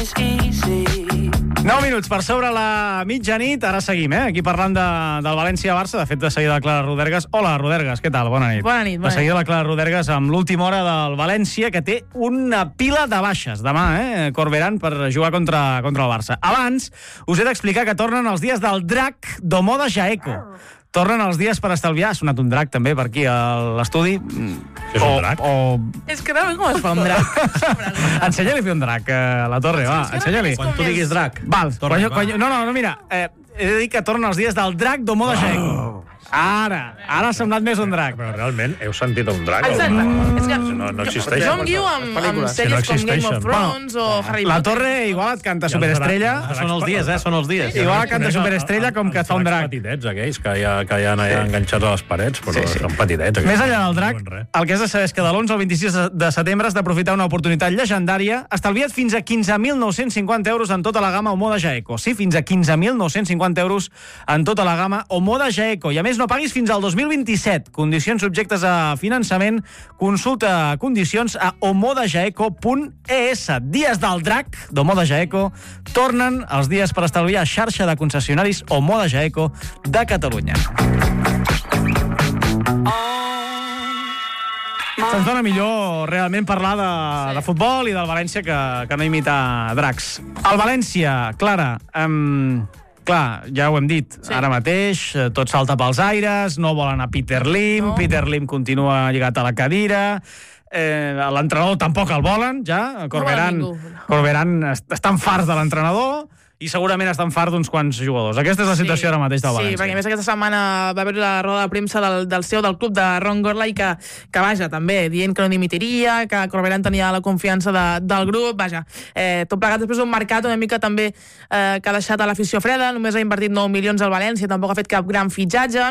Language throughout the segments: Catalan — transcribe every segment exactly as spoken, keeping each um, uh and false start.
nou minuts per sobre la mitjanit. Ara seguim, eh? Aquí parlant de, del València-Barça. De fet, de seguida la Clara Rodergas. Hola, Rodergas, què tal? Bona nit. Bona nit, bona nit. De seguida la Clara Rodergas amb l'última hora del València, que té una pila de baixes demà, eh? Corberán per jugar contra, contra el Barça. Abans, us he d'explicar que tornen els dies del drac d'Omoda Jaeco. Tornen els dies per estalviar. Ha sonat un drac també per aquí a l'estudi. És un drac? O... És que realment com es fa un drac? Ensenya-li a fer un drac, a la Torre, va, ensenya-li. Quan tu diguis drac. Val, Torre, quan, va. quan, no, no, no, mira, eh, he de dir que tornen els dies del drac d'Omoda Jaeco. Ara, ara ha semblat més un drac. Però realment, heu sentit un drac? Exacte. O... És que No, no existeix. jo em guio amb, amb Si sèries no com Game existeixen. of Thrones o Harry La Potter. Torre igual et canta Superestrella. Són els dies, eh? Són els dies. Igual canta Superestrella com que et fa un drac. Els petitets, aquells, que hi ha, que hi ha allà enganxats a les parets, però Sí, sí. són petitets. Aquells. Més enllà del drac, No diuen res. el que has de saber és que de l'onze al vint-i-sis de setembre has d'aprofitar una oportunitat llegendària. Estalvia't fins a quinze mil nou-cents cinquanta euros en tota la gamma Omoda Jaeco. Sí, fins a quinze mil nou-cents cinquanta euros en tota la gamma Omoda Jaeco. I a més no paguis fins al dos mil vint-i-set. Condicions subjectes a finançament. Consulta condicions a omoda jaeco punt e essa. Dies del drac d'Omoda Jaeco. Tornen els dies per estalviar xarxa de concessionaris Omoda Jaeco de Catalunya. Se'ns dona millor realment parlar de, sí. de futbol i del València que, que no imitar dracs. El València, Clara, um, clar, ja ho hem dit, sí. Ara mateix tot salta pels aires, no volen a Peter Lim, no. Peter Lim continua lligat a la cadira, eh, l'entrenador tampoc el volen, ja, Corberán, no Corberán estan farts de l'entrenador, i segurament estan farts d'uns quants jugadors. Aquesta és la situació sí, ara mateix del València. Sí, perquè a més aquesta setmana va haver la roda de premsa del, del C E O del club, de Ron Gourlay, que, que vaja, també, dient que no dimitiria, que Corberán tenia la confiança de, del grup, vaja. Eh, tot plegat després d'un mercat una mica també eh, que ha deixat a l'afició freda, només ha invertit nou milions al València, tampoc ha fet cap gran fitxatge.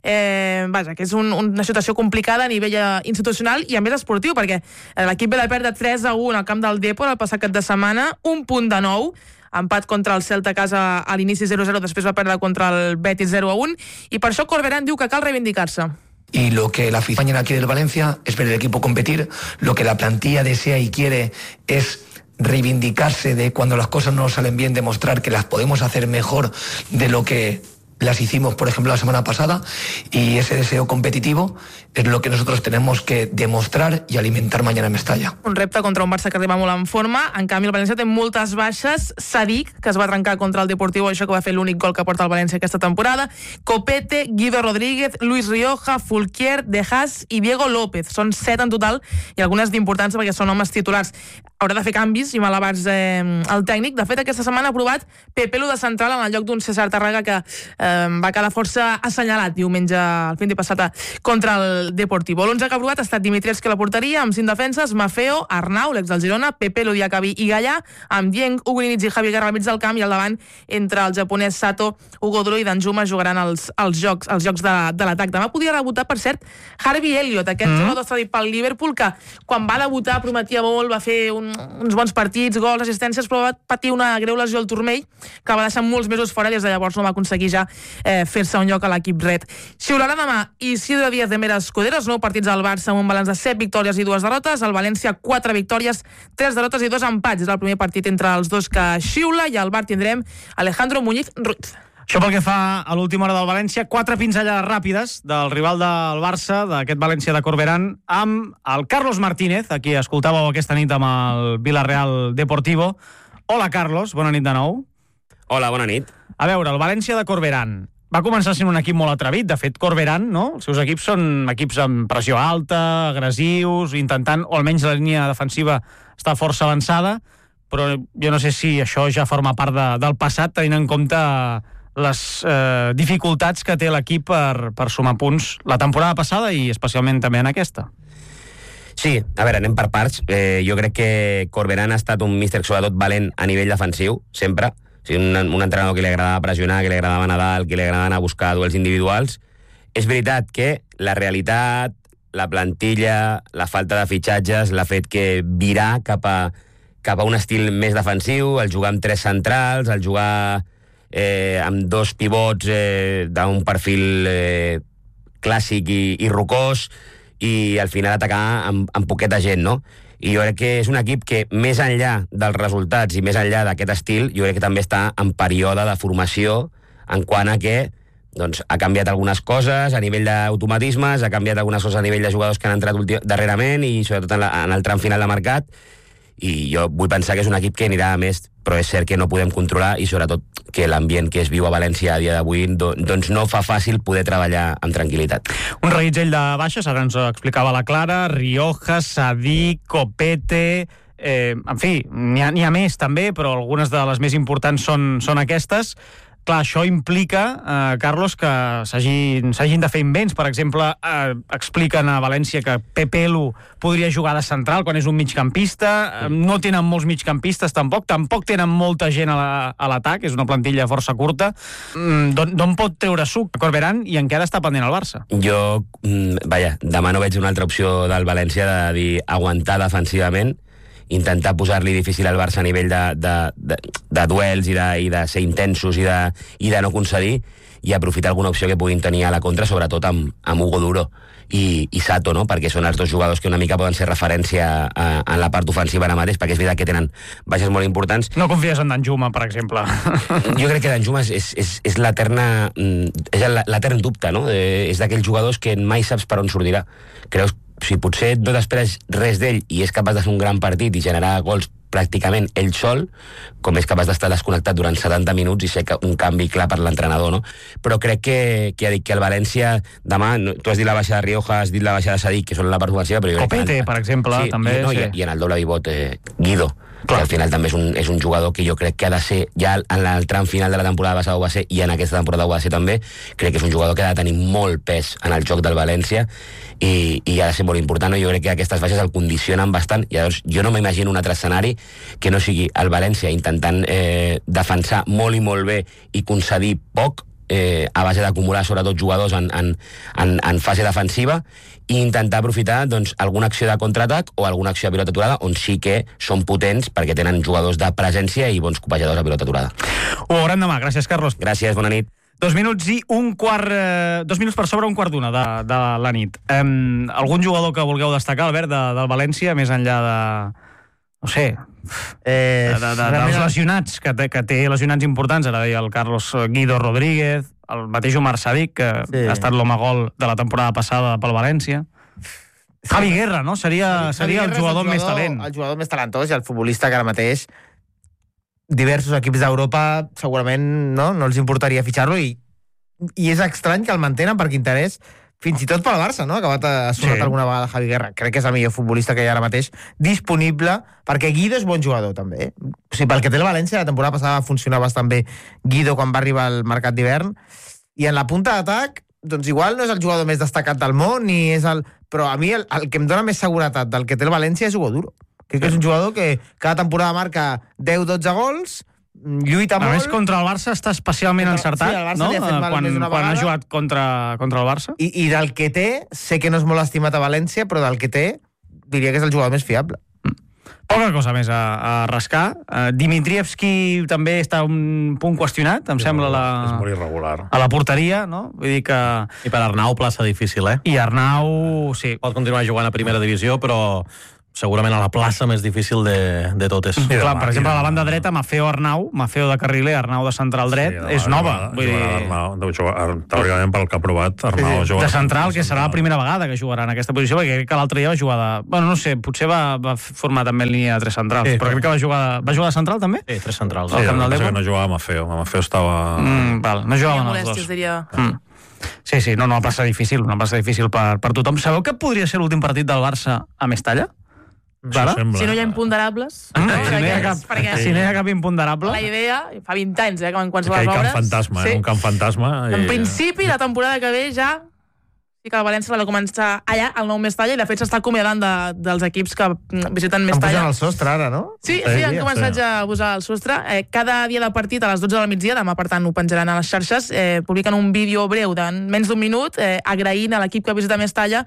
Eh, vaja, que és un, una situació complicada a nivell institucional i a més esportiu, perquè l'equip ve de perdre tres a u al camp del Depor el passat cap de setmana, un punt de nou, empat contra el Celta a casa a l'inici zero a zero, després va perdre contra el Betis zero a un, i per això Corberán diu que cal reivindicar-se. Y lo que la afición mañana quiere del Valencia es ver el equipo competir, lo que la plantilla desea y quiere es reivindicarse de cuando las cosas no salen bien, demostrar que las podemos hacer mejor de lo que las hicimos, por ejemplo, la semana pasada, y ese deseo competitivo es lo que nosotros tenemos que demostrar i alimentar mañana en Mestalla. Un repte contra un Barça que arriba molt en forma. En canvi, el València té moltes baixes. Sadik, que es va trencar contra el Deportivo, això que va fer l'únic gol que porta el València aquesta temporada. Copete, Guido Rodríguez, Luis Rioja, Fulquier, De Haas i Diego López. Són set en total i algunes d'importància perquè són homes titulars. Haurà de fer canvis i malabars eh, el tècnic. De fet, aquesta setmana ha aprovat Pepelu de central en el lloc d'un César Tàrrega que eh, va quedar força assenyalat diumenge, el fin de passat, contra el Deportivo. L'onze que ha aprovat ha estat Dimitrievski a la porteria, amb cinc defenses, Mafeo, Arnau, l'ex del Girona, Pepelu, Diakabi i Gallà, amb Dieng, Hugo Ninic i Javi Guerra al mig del camp, i al davant, entre el japonès Sato, Hugo Duro i Danjuma, jugaran els, els jocs, els jocs de, de l'atac. Demà podia debutar, per cert, Harvey Elliott, aquest mm. jugador cedit pel Liverpool, que quan va debutar prometia molt, va fer un, uns bons partits, gols, assistències, però va patir una greu lesió al turmell, que va deixar molts mesos fora, i des de llavors no va aconseguir ja eh, fer-se un lloc a l'equip red. Xiularà demà Isidro Díaz de Mera Escuderos, nou partits al Barça amb un balanç de set victòries i dues derrotes, al València quatre victòries, tres derrotes i dos empats. És el primer partit entre els dos que xiula, i al bar tindrem Alejandro Muñiz Ruiz. Això pel que fa a l'última hora del València, quatre pinzellades ràpides del rival del Barça, d'aquest València de Corberán, amb el Carlos Martínez, a qui escoltàveu aquesta nit amb el Villarreal Deportivo. Hola, Carlos, bona nit de nou. Hola, bona nit. A veure, el València de Corberán va començar sent un equip molt atrevit. De fet, Corberán, no? Els seus equips són equips amb pressió alta, agressius, intentant, o almenys la línia defensiva està força avançada, però jo no sé si això ja forma part de, del passat, tenint en compte les eh, dificultats que té l'equip per, per sumar punts la temporada passada i especialment també en aquesta. Sí, a veure, anem per parts. Eh, jo crec que Corberán ha estat un míster sobretot valent a nivell defensiu, sempre. O sigui, un, un entrenador que li agradava pressionar, que li agradava anar dalt, que li agradava anar a buscar duels individuals. És veritat que la realitat, la plantilla, la falta de fitxatges l'ha fet que virar cap a, cap a un estil més defensiu, el jugar amb tres centrals, el jugar eh, amb dos pivots eh, d'un perfil eh, clàssic i, i rocós, i al final atacar amb, amb poqueta gent, no? I jo crec que és un equip que, més enllà dels resultats i més enllà d'aquest estil, jo crec que també està en període de formació en quant a que doncs, ha canviat algunes coses a nivell d'automatismes, ha canviat algunes coses a nivell de jugadors que han entrat darrerament i sobretot en, la, en el tram final de mercat, i jo vull pensar que és un equip que anirà a més, però és cert que no podem controlar i sobretot que l'ambient que es viu a València a dia d'avui doncs no fa fàcil poder treballar amb tranquil·litat. Un reguitzell de baixes, ara ens ho explicava la Clara, Rioja, Sadik, Copete... Eh, en fi, n'hi ha, n'hi ha més també, però algunes de les més importants són, són aquestes. Clar, això implica, eh, Carlos, que s'hagin s'hagin de fer invents. Per exemple, eh, expliquen a València que Pepe Lu podria jugar de central quan és un migcampista. Eh, no tenen molts migcampistes, tampoc. Tampoc tenen molta gent a l'atac. És una plantilla força curta. Mm, D'on pot treure suc Corberán i encara està pendent el Barça? Jo, mm, vaja, demà no veig una altra opció del València de dir aguantar defensivament, intentar posar-li difícil al Barça a nivell de, de, de, de duels i de, i de ser intensos i de, i de no concedir, i aprofitar alguna opció que puguin tenir a la contra, sobretot amb, amb Hugo Duro i, i Sato, no? Perquè són els dos jugadors que una mica poden ser referència a, en la part ofensiva ara mateix, perquè és veritat que tenen baixes molt importants. No confies en Danjuma, per exemple? Jo crec que Danjuma és, és, és, és l'eterna és l'etern dubte, no? Eh, és d'aquells jugadors que mai saps per on sortirà. Creus si potser no t'esperes res d'ell i és capaç de fer un gran partit i generar gols pràcticament ell sol, com és capaç d'estar desconnectat durant setanta minuts i ser un canvi clar per l'entrenador, no? Però crec que, que ha dit que el València demà, no, tu has dit la baixa de Rioja, has dit la baixa de Sadik, que són la part ofensiva, però jo Copete, en, per exemple, sí, també. I, no, sí. i, i en el doble pivot, eh, Guido, que al final també és un, és un jugador que jo crec que ha de ser, ja en el tram final de la temporada passada ho va ser, i en aquesta temporada ho va ser també, crec que és un jugador que ha de tenir molt pes en el joc del València, i, i ha de ser molt important, no? Jo crec que aquestes baixes el condicionen bastant, i llavors jo no m'imagino un altre escenari que no sigui el València intentant eh, defensar molt i molt bé i concedir poc, eh, a base d'acumular sobretot jugadors en, en, en, en fase defensiva, i intentar aprofitar doncs, alguna acció de contraatac o alguna acció de pilota aturada on sí que són potents perquè tenen jugadors de presència i bons copejadors a pilota aturada. Ho veurem demà. Gràcies, Carlos. Gràcies, bona nit. Dos minuts i un quart... Eh, dos minuts per sobre un quart d'una de, de la nit. Eh, algun jugador que vulgueu destacar, Albert, de, del València, més enllà de... No sé... Eh, de, de, de, dels lesionats, que té, que té lesionats importants. Ara deia el Carlos Guido Rodríguez, el mateix Omar Sadik, que sí. ha estat l'home gol de la temporada passada pel València. Sí. Javi Guerra, no? Seria, seria el jugador, el jugador més talent. El jugador més talentós i el futbolista que ara mateix diversos equips d'Europa segurament no, no els importaria fitxar-lo, i, i és estrany que el mantenen perquè interès fins i tot pel Barça, no? Ha acabat a sonar sí. alguna vegada Javi Guerra. Crec que és el millor futbolista que hi ha ara mateix disponible, perquè Guido és bon jugador també. O sigui, pel que té el València, la temporada passada va funcionar bastant bé Guido quan va arribar al mercat d'hivern, i en la punta d'atac doncs igual no és el jugador més destacat del món, ni és el... però a mi el, el que em dona més seguretat del que té el València és Hugo Duro. Crec que és un jugador que cada temporada marca deu dotze gols, lluita a molt... A més, contra el Barça està especialment encertat, sí, no? Quan, quan ha jugat contra, contra el Barça. I, I del que té, sé que no és molt estimat a València, però del que té, diria que és el jugador més fiable. Poca cosa més a, a rascar. Uh, Dimitrievski també està un punt qüestionat, em és sembla, molt, la, és molt irregular. a la porteria, no? Vull dir que... I per Arnau, plaça difícil, eh? I Arnau, sí. Pot continuar jugant a primera divisió, però segurament a la plaça més difícil de, de totes. Sí, clar, per exemple, a la banda dreta, Mafeo Arnau, Mafeo de carriler, Arnau de central dret, sí, és nova. Vull dir... Arnau, teòricament, pel que ha provat, Arnau sí, sí. De central, que serà la primera vegada que jugarà en aquesta posició, perquè crec que l'altre dia va jugar de... Bueno, no sé, potser va, va formar també en línia de tres centrals, sí, però crec que va jugar de... Va jugar de central, també? Sí, tres centrals. Sí, el que no jugava a Mafeo. A Mafeo estava... Mm, val, no jugaven els dos. Diria... Mm. Sí, sí, no, no, una plaça difícil, una plaça difícil per, per tothom. Sabeu que podria ser l'últim partit del Barça a Mestalla? Vale? Si no hi ha imponderables, mm, no, si, no hi ha cap, si no hi ha cap imponderable, la idea, fa vint anys, eh, que en qualsevol obres... obres... Camp fantasma, sí. eh, un camp fantasma... I... En principi, la temporada que ve ja... Sí que el València l'ha de començar allà, al nou Mestalla, i de fet s'està acomiadant de, dels equips que visiten Mestalla. Han posat el sostre ara, no? Sí, sí, sí han començat sí. ja a posar el sostre. Eh, cada dia de partit a les dotze del migdia, demà per tant ho penjaran a les xarxes, eh, publiquen un vídeo breu de menys d'un minut, eh, agraint a l'equip que visita Mestalla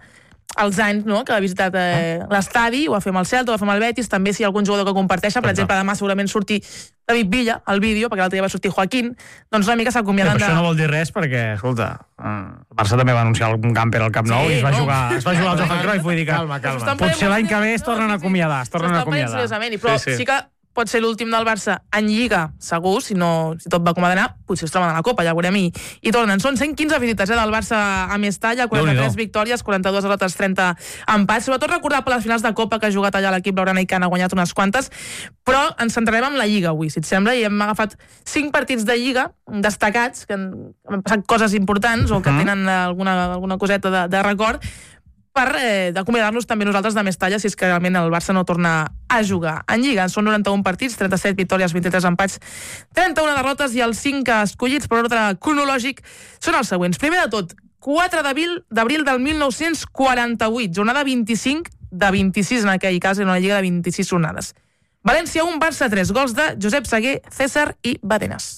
els anys, no?, que ha visitat eh, l'estadi, ho va fer amb el Celta, ho va fer amb el Betis, també si hi ha algun jugador que comparteixa, per exemple, demà segurament surti David Villa, al vídeo, perquè l'altre dia va sortir Joaquín, doncs una mica s'acomiaden de... de... Això no vol dir res perquè, escolta, el Barça també va anunciar un camper al Camp Nou Sí, i es va no? jugar, es va jugar al Johan Cruyff, vull dir que Calma, calma. S'ho estan potser prenent l'any que molt ve es tornen a seriosament. acomiadar, es tornen a S'ho estan prenent acomiadar. seriosament, però Sí, sí. sí que pot ser l'últim del Barça en Lliga, segur, si, no, si tot va com ha d'anar, potser es troben a la Copa, ja ho veurem, i, i tornen. Són cent quinze visites eh, del Barça a Mestalla, quaranta-tres victòries, quaranta-dues derrotes, trenta empats. Sobretot recordar per les finals de Copa que ha jugat allà l'equip blaugrana i que han guanyat unes quantes, però ens centrarem en la Lliga avui, si et sembla, i hem agafat cinc partits de Lliga destacats, que han, han passat coses importants o que tenen alguna, alguna coseta de, de record, per eh, acomiadar-nos també nosaltres de Mestalla si és que realment el Barça no torna a jugar. En Lliga són noranta-un partits, trenta-set victòries, vint-i-tres empats, trenta-una derrotes i els cinc escollits per ordre cronològic són els següents. Primer de tot, quatre d'abril del mil nou-cents quaranta-vuit, jornada vint-i-cinc de vint-i-sis en aquell cas, en una Lliga de vint-i-sis jornades. València un, Barça tres, gols de Josep Sagué, César i Badenas.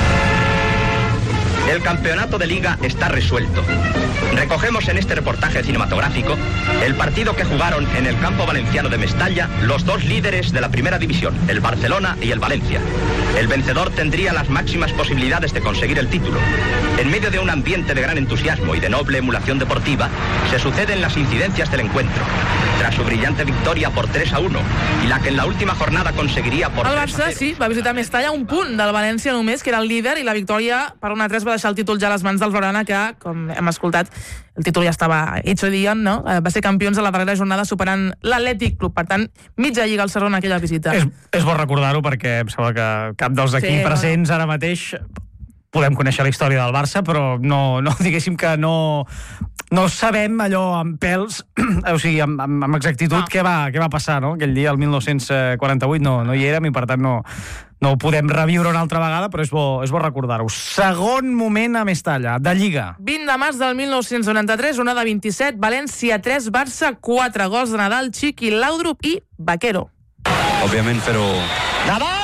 El campeonato de Liga está resuelto. Recogemos en este reportaje cinematográfico el partido que jugaron en el campo valenciano de Mestalla los dos líderes de la primera división, el Barcelona y el Valencia. El vencedor tendría las máximas posibilidades de conseguir el título. En medio de un ambiente de gran entusiasmo y de noble emulación deportiva, se suceden las incidencias del encuentro. Tras su brillante victoria por tres a uno y la que en la última jornada conseguiría por el tres a Barça, cero. sí, va visitar Mestalla un punt del València només, que era el líder, i la victòria per una a tres va deixar el títol ja a les mans del Blaugrana, que, com hem escoltat, el títol ja estava hecho, diguem, no? Va ser campions a la darrera jornada superant l'Atlètic Club. Per tant, mitja lliga al Serró en aquella visita. És, és bo recordar-ho perquè em sembla que cap dels aquí Sí, presents ara mateix podem conèixer la història del Barça, però no, no diguéssim que no, no sabem allò amb pèls, o sigui, amb, amb, amb exactitud No. què, va, què va passar, no? Aquell dia, el mil nou-cents quaranta-vuit, no, no hi érem i per tant no, no ho podem reviure una altra vegada, però és bo, és bo recordar-ho. Segon moment a Mestalla, de Lliga. vint de març del mil nou-cents noranta-tres, jornada vint-i-set, València tres, Barça quatre, gols de Nadal, Chiqui, Laudrup i Vaquero. Òbviament fer-ho... Nadal!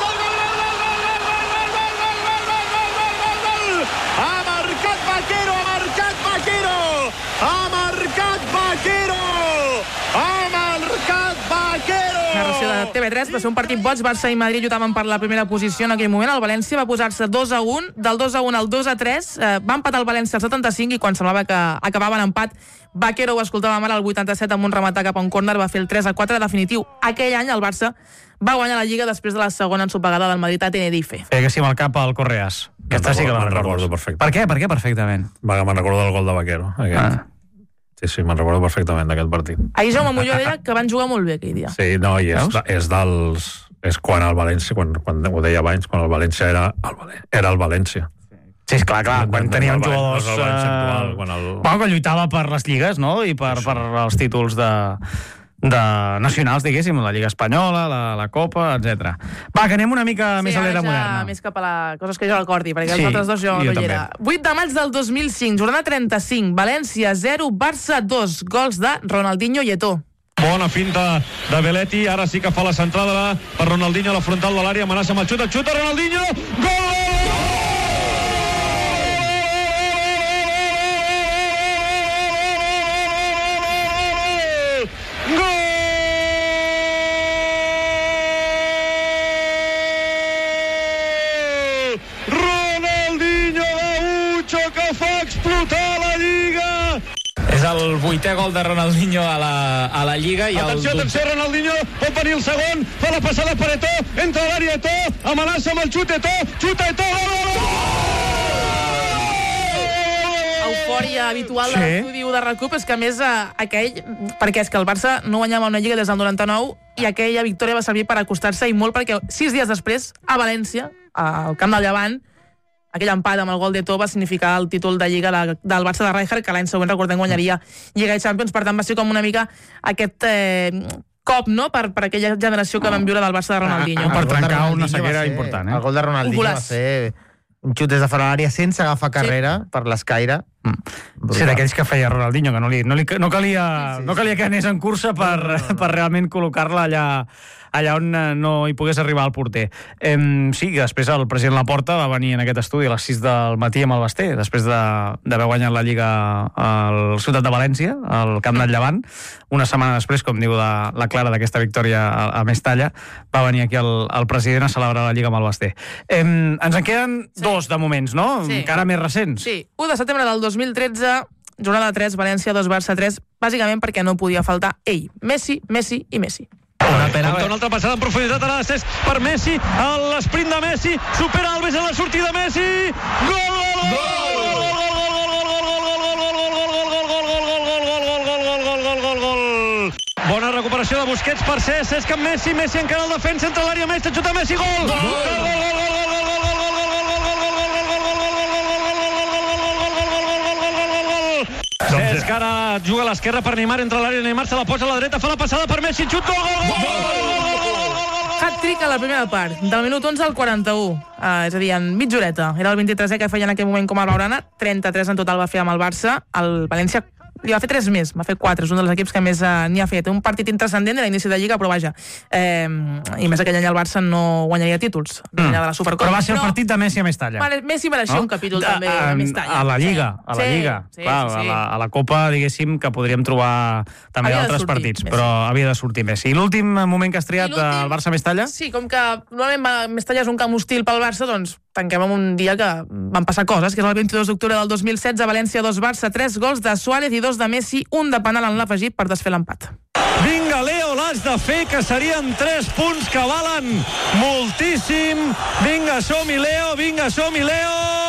Ha marcat Vaquero, ha marcat Vaquero! Ha marcat Vaquero! Ha marcat Vaquero! Narració de T V tres, va ser un partit boig, Barça i Madrid lluitaven per la primera posició en aquell moment, el València va posar-se dos a un, del dos a un al dos a tres, eh, va empatar el València al setanta-cinc i quan semblava que acabava en empat, Vaquero, ho escoltàvem ara, al vuitanta-set amb un rematar cap a un córner, va fer el tres a quatre definitiu. Aquell any el Barça va guanyar la Lliga després de la segona ensopegada del Madrid a Tenerife. Feia que sí amb el cap al Correas. Aquesta sí que la me'n recordo. recordo perfecte. Per què? Per què perfectament? Va, me'n recordo del gol de Vaquero. Aquest. Ah. Sí, sí, me'n recordo perfectament d'aquest partit. Ahir Jaume Molló deia que van jugar molt bé aquell dia. Sí, no, i és, Veus? de, és dels... És quan el València, quan, quan ho deia abans, quan el València era el, Valen- era el València. Sí, és clar, clar, quan No, teníem no, no, jugadors... no és el València eh, actual, quan el- Bueno, que lluitava per les lligues, no? I per, per els títols de, de nacionals, diguéssim, la Lliga Espanyola, la, la Copa, etcètera. Va, que anem una mica Sí, més a ara l'era ja moderna. més cap a la... coses que jo recordi, perquè Sí, els altres dos jo, jo no hi també. era. vuit de maig del dos mil cinc, jornada trenta-cinc, València zero, Barça dos, gols de Ronaldinho i Eto'o. Bona finta de Belletti, ara sí que fa la centrada per Ronaldinho a la frontal de l'àrea, amenaça amb el xut, el xuta Ronaldinho, gol! Ronaldinho Gaucho que fa explotar la Lliga! És el vuitè gol de Ronaldinho a la, a la Lliga. I Atenció, el... atenció, Ronaldinho, pot venir el segon, fa la passada per Eto'o, entra a l'àrea Eto'o, amenaça amb el xut Eto'o, xuta Eto'o, gol, gol, gol! Eufòria habitual Sí. de l'estudi de recup és que, a més, eh, aquell... perquè és que el Barça no guanyava una Lliga des del noranta-nou i aquella victòria va servir per acostar-se i molt perquè sis dies després, a València, al camp del Llevant, aquell empat amb el gol d'Eto'o va significar el títol de Lliga de, del Barça de Rijkaard, que l'any següent, recordem, guanyaria Lliga i Champions. Per tant, va ser com una mica aquest eh, cop, no?, per, per aquella generació que vam viure del Barça de Ronaldinho. Ah, per El gol de trencar Ronaldinho una sequera va ser- important, eh? El gol de Ronaldinho Un va golaç. ser un xut des de fora de l'àrea sense agafar carrera per l'escaire. Sí, d'aquells que feia Ronaldinho, que no, li, no, li, no, calia, Sí, sí, no calia que anés en cursa per, per realment col·locar-la allà, allà on eh, no hi pogués arribar el porter. Eh, sí, després el president Laporta va venir en aquest estudi a les sis del matí amb el Basté, després d'haver guanyat la Lliga al Ciutat de València, al Camp del Llevant. Una setmana després, com diu la, la Clara d'aquesta victòria a, a Mestalla, va venir aquí el, el president a celebrar la Lliga amb el Basté. Eh, ens en queden sí. dos de moments, no? Sí. Encara més recents. Sí, u de setembre del dos mil tretze, jornada tres, València dos, Barça tres, bàsicament perquè no podia faltar ell, Messi, Messi i Messi. Una, pena, una altra passada en profunditat, ara Cesc per Messi, l'esprint de Messi, supera Alves en la sortida Messi, gol, gol, gol, bona recuperació de Busquets per Cesc, Cesc amb Messi, Messi encara el defensa entre l'àrea mestra, xuta Messi, gol! Gol, gol, gol, gol, gol, Cesc ara juga a l'esquerra per Neymar, entre l'àrea Neymar se la posa a la dreta, fa la passada per Messi, xut, gol, gol, gol, gol! Hat-trick a la primera part, del minut onze al quaranta-u, uh, és a dir, en mitja horeta. Era el vint-i-tresè que feia en aquell moment com a Blaugrana, trenta-tres en total va fer amb el Barça, el València li va fer tres més, va fer quatre, és un dels equips que més uh, n'hi ha fet. Un partit intranscendent a l'inici de Lliga, però vaja, eh, i més aquell any el Barça no guanyaria títols, mm. de la Supercopa. Però va ser el partit de Messi a Mestalla. Vale, Messi mereixia no? un capítol també a, a Mestalla. A la Lliga, sí. a la Lliga. Sí, Clar, sí, sí. A, la, a la Copa, diguéssim, que podríem trobar també altres partits, Messi. Però havia de sortir Messi. I l'últim moment que has triat al Barça-Mestalla? Sí, com que normalment Mestalla és un camp hostil pel Barça, doncs tanquem amb un dia que van passar coses, que és el vint-i-dos d'octubre del dos mil setze, València dos, Barça tres, gols de Suárez i dos de Messi, un de penal en l'afegit per desfer l'empat. Vinga, Leo, l'has de fer, que serien tres punts que valen moltíssim. Vinga, som-hi, Leo, vinga, som-hi, Leo!